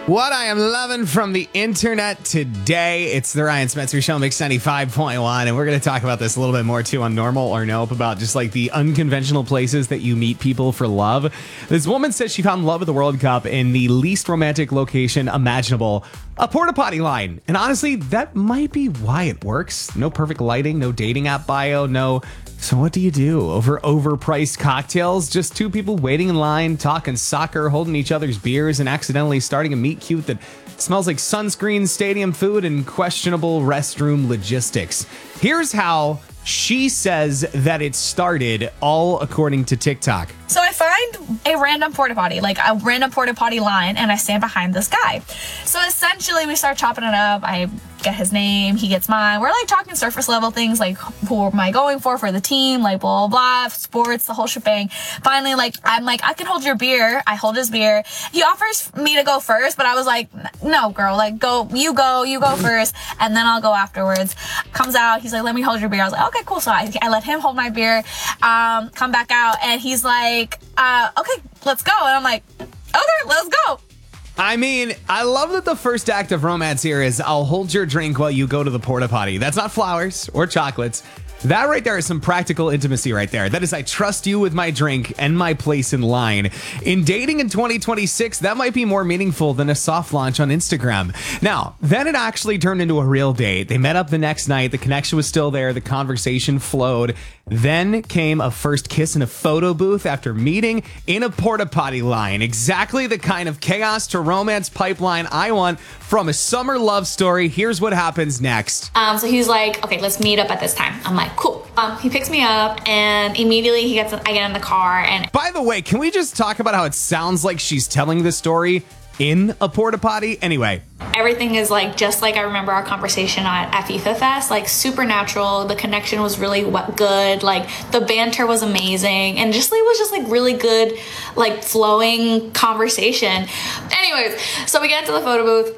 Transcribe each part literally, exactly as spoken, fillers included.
What I am loving from the internet today, it's the Ryan Spencer Show, Mix ninety-five point one, and we're going to talk about this a little bit more too on Normal or Nope, about just like the unconventional places that you meet people for love. This woman says she found love at the World Cup in the least romantic location imaginable, a porta potty line. And honestly, that might be why it works. No perfect lighting, no dating app bio, no... So what do you do? Over overpriced cocktails? Just two people waiting in line, talking soccer, holding each other's beers, and accidentally starting a meet cute that smells like sunscreen, stadium food, and questionable restroom logistics. Here's how she says that it started, all according to TikTok. So I find a random porta potty, like a random porta potty line, and I stand behind this guy. So essentially we start chopping it up. I get his name, he gets mine. We're like talking surface level things, like who am I going for for the team, like blah, blah, blah, sports, the whole shebang. Finally, like, I'm like, I can hold your beer. I hold his beer. He offers me to go first, but I was like, no, girl, like, go, you go, you go first, and then I'll go afterwards. Comes out, he's like, let me hold your beer. I was like, okay, cool. So I, I let him hold my beer, um, come back out, and he's like, uh, okay, let's go. And I'm like, okay, let's go. I mean, I love that the first act of romance here is I'll hold your drink while you go to the porta potty. That's not flowers or chocolates. That right there is some practical intimacy right there. That is, I trust you with my drink and my place in line. In dating in twenty twenty-six, that might be more meaningful than a soft launch on Instagram. Now, then it actually turned into a real date. They met up the next night. The connection was still there. The conversation flowed. Then came a first kiss in a photo booth after meeting in a porta potty line. Exactly the kind of chaos to romance pipeline I want from a summer love story. Here's what happens next. Um, so he's like, okay, let's meet up at this time. I'm like, cool. Um, he picks me up and immediately he gets, I get in the car and... By the way, can we just talk about how it sounds like she's telling this story in a porta potty? Anyway. Everything is like, just like I remember our conversation at, at FIFA Fest, like super natural. The connection was really good. Like the banter was amazing. And just like, it was just like really good, like flowing conversation. Anyways, so we get into the photo booth.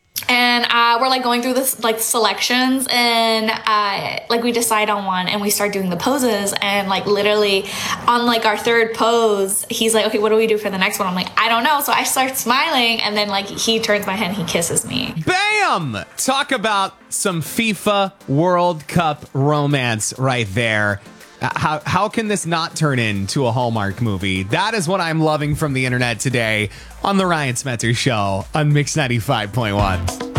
And uh, we're like going through this like selections and uh, like we decide on one and we start doing the poses and like literally on like our third pose, he's like, okay, what do we do for the next one? I'm like, I don't know. So I start smiling and then like he turns my head and he kisses me. Bam! Talk about some FIFA World Cup romance right there. How, how can this not turn into a Hallmark movie? That is what I'm loving from the internet today on the Ryan Spencer Show on Mix ninety-five point one.